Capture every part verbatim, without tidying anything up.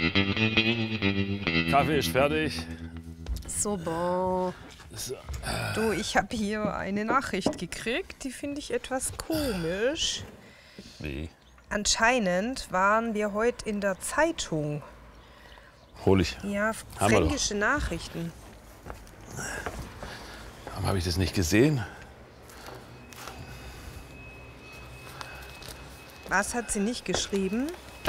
Kaffee ist fertig. Super. So. Du, ich habe hier eine Nachricht gekriegt, die finde ich etwas komisch. Wie? Anscheinend waren wir heute in der Zeitung. Hol ich. Ja, Haben wir doch. fränkische Nachrichten. Warum habe ich das nicht gesehen? Was hat sie nicht geschrieben?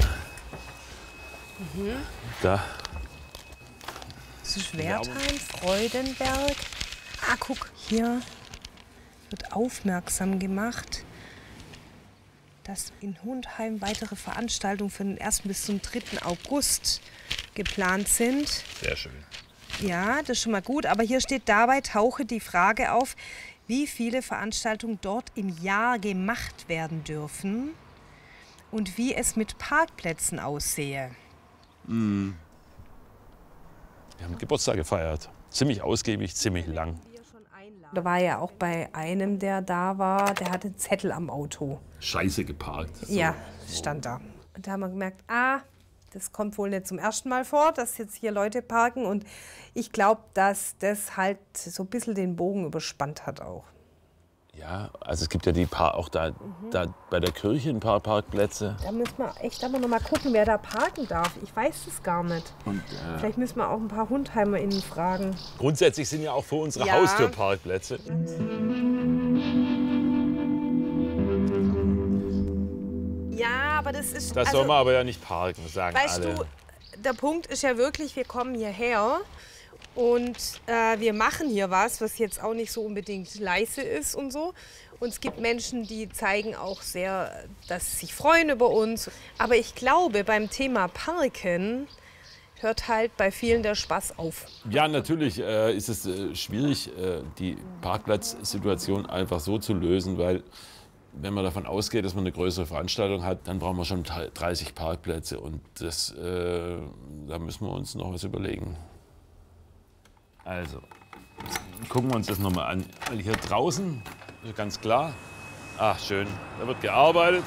Mhm. Da. Das ist Wertheim, Freudenberg. Ah, guck, hier wird aufmerksam gemacht, dass in Hundheim weitere Veranstaltungen für den ersten bis zum dritten August geplant sind. Sehr schön. Ja, das ist schon mal gut. Aber hier steht, dabei tauche die Frage auf, wie viele Veranstaltungen dort im Jahr gemacht werden dürfen und wie es mit Parkplätzen aussehe. Mm. Wir haben Geburtstag gefeiert. Ziemlich ausgiebig, ziemlich lang. Da war ja auch bei einem, der da war, der hatte einen Zettel am Auto. Scheiße geparkt. So. Ja, stand da. Und da haben wir gemerkt, ah, das kommt wohl nicht zum ersten Mal vor, dass jetzt hier Leute parken. Und ich glaube, dass das halt so ein bisschen den Bogen überspannt hat auch. Ja, also es gibt ja die Par auch da, mhm. da bei der Kirche ein paar Parkplätze. Da müssen wir echt aber noch mal gucken, wer da parken darf. Ich weiß es gar nicht. Und, äh, Vielleicht müssen wir auch ein paar HundheimerInnen fragen. Grundsätzlich sind ja auch vor unserer ja. Haustür Parkplätze. Ja, aber das ist... Das also, soll man aber ja nicht parken, sagen weißt alle. Du, der Punkt ist ja wirklich, wir kommen hierher und äh, wir machen hier was, was jetzt auch nicht so unbedingt leise ist und so. Und es gibt Menschen, die zeigen auch sehr, dass sie sich freuen über uns. Aber ich glaube, beim Thema Parken hört halt bei vielen der Spaß auf. Ja, natürlich äh, ist es äh, schwierig, äh, die Parkplatzsituation einfach so zu lösen, weil wenn man davon ausgeht, dass man eine größere Veranstaltung hat, dann brauchen wir schon dreißig Parkplätze. Und das, äh, da müssen wir uns noch was überlegen. Also, gucken wir uns das noch mal an. Weil hier draußen, ist ganz klar, ach schön, da wird gearbeitet.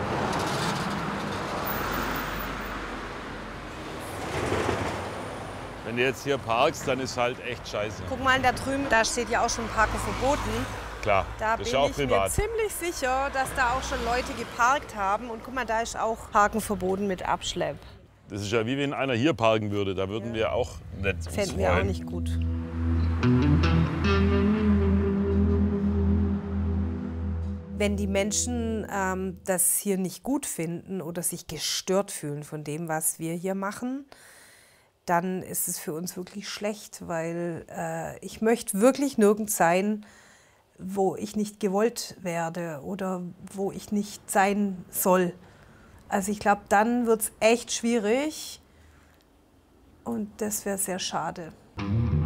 Wenn du jetzt hier parkst, dann ist halt echt scheiße. Guck mal, da drüben, da steht ja auch schon Parken verboten. Klar, da das ist bin ja auch ich privat. mir ziemlich sicher, dass da auch schon Leute geparkt haben. Und guck mal, da ist auch Parken verboten mit Abschlepp. Das ist ja wie wenn einer hier parken würde. Da würden ja. wir auch nicht uns Fänden freuen. wir auch nicht gut. Wenn die Menschen ähm, das hier nicht gut finden oder sich gestört fühlen von dem, was wir hier machen, dann ist es für uns wirklich schlecht, weil äh, ich möchte wirklich nirgends sein, wo ich nicht gewollt werde oder wo ich nicht sein soll. Also ich glaube, dann wird es echt schwierig und das wäre sehr schade.